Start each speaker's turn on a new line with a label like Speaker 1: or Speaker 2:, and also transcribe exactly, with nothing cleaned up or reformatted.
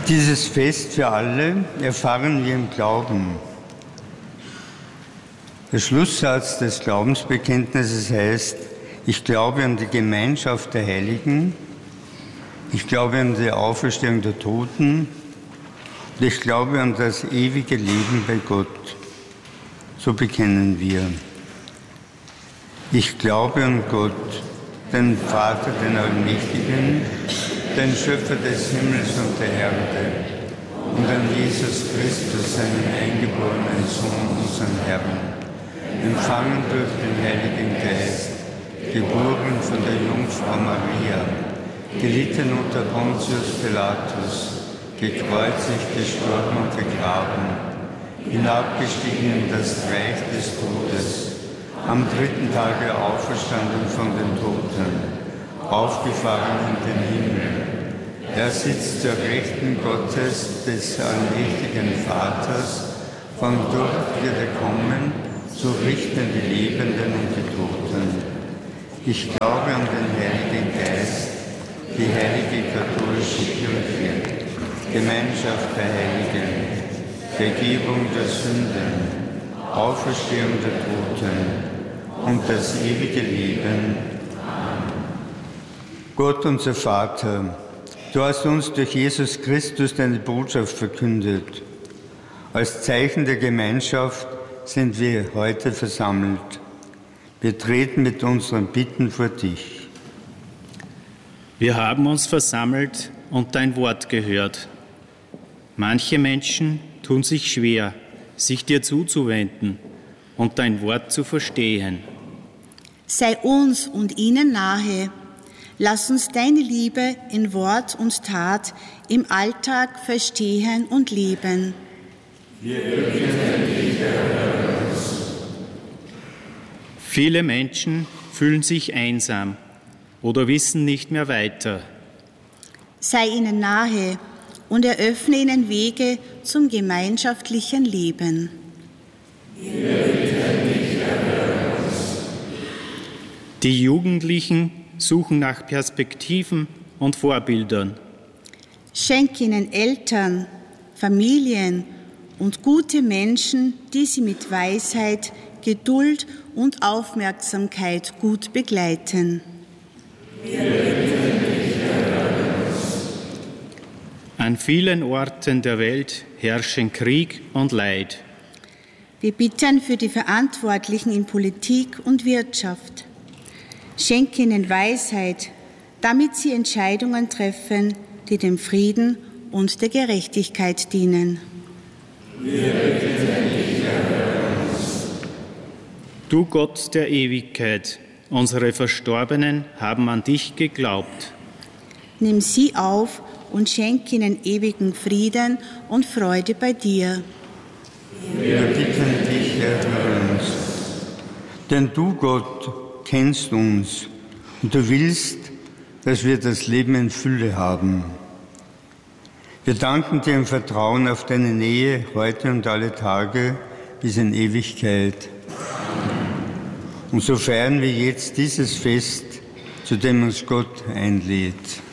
Speaker 1: Dieses Fest für alle erfahren wir im Glauben. Der Schlusssatz des Glaubensbekenntnisses heißt: Ich glaube an die Gemeinschaft der Heiligen, ich glaube an die Auferstehung der Toten und ich glaube an das ewige Leben bei Gott. So bekennen wir. Ich glaube an Gott, den Vater, den Allmächtigen, den Schöpfer des Himmels und der Erde, und an Jesus Christus, seinen eingeborenen Sohn, unseren Herrn, empfangen durch den Heiligen Geist, geboren von der Jungfrau Maria, gelitten unter Pontius Pilatus, gekreuzigt, gestorben und begraben, hinabgestiegen in das Reich des Todes, am dritten Tage auferstanden von den Toten, aufgefahren in den Himmel. Er sitzt zur Rechten Gottes, des allmächtigen Vaters, von dort wird er kommen, zu richten die Lebenden und die Toten. Ich glaube an den Heiligen Geist, die heilige katholische Kirche, Gemeinschaft der Heiligen, Vergebung der Sünden, Auferstehung der Toten und das ewige Leben. Amen. Gott, unser Vater, du hast uns durch Jesus Christus deine Botschaft verkündet. Als Zeichen der Gemeinschaft sind wir heute versammelt. Wir treten mit unseren Bitten vor dich.
Speaker 2: Wir haben uns versammelt und dein Wort gehört. Manche Menschen tun sich schwer, sich dir zuzuwenden und dein Wort zu verstehen.
Speaker 3: Sei uns und ihnen nahe. Lass uns deine Liebe in Wort und Tat im Alltag verstehen und leben.
Speaker 4: Wir bitten dich, erhöre uns.
Speaker 2: Viele Menschen fühlen sich einsam oder wissen nicht mehr weiter.
Speaker 3: Sei ihnen nahe und eröffne ihnen Wege zum gemeinschaftlichen Leben.
Speaker 4: Wir bitten dich, erhöre uns.
Speaker 2: Die Jugendlichen suchen nach Perspektiven und Vorbildern.
Speaker 3: Schenk ihnen Eltern, Familien und gute Menschen, die sie mit Weisheit, Geduld und Aufmerksamkeit gut begleiten.
Speaker 4: Wir bitten dich, erhöre uns.
Speaker 2: An vielen Orten der Welt herrschen Krieg und Leid.
Speaker 3: Wir bitten für die Verantwortlichen in Politik und Wirtschaft. Schenke ihnen Weisheit, damit sie Entscheidungen treffen, die dem Frieden und der Gerechtigkeit dienen.
Speaker 4: Wir bitten dich, erhöre uns.
Speaker 2: Du Gott der Ewigkeit, unsere Verstorbenen haben an dich geglaubt.
Speaker 3: Nimm sie auf und schenk ihnen ewigen Frieden und Freude bei dir.
Speaker 1: Wir bitten dich, erhöre uns. Denn du, Gott, kennst uns und du willst, dass wir das Leben in Fülle haben. Wir danken dir im Vertrauen auf deine Nähe heute und alle Tage bis in Ewigkeit. Und so feiern wir jetzt dieses Fest, zu dem uns Gott einlädt.